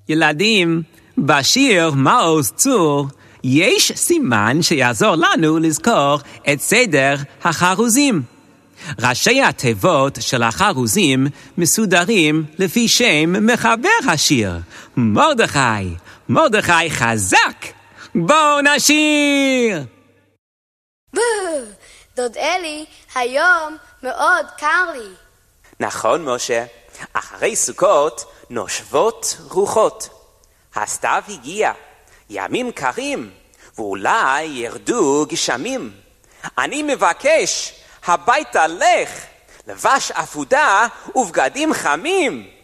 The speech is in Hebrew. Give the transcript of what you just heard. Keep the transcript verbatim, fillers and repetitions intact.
ילדים, בשיר מעוז צור יש סימן שיעזור לנו לזכור את סדר החרוזים. ראשי התיבות של החרוזים מסודרים לפי שם מחבר השיר, מרדכי, מרדכי חזק, בואו נשיר! דוד אלי, היום מאוד קר לי. נכון, משה. אחרי סוכות נושבות רוחות. הסתיו הגיע, ימים קרים, ואולי ירדו גשמים. אני מבקש, הביתה לך, לבש אפודה ובגדים חמים.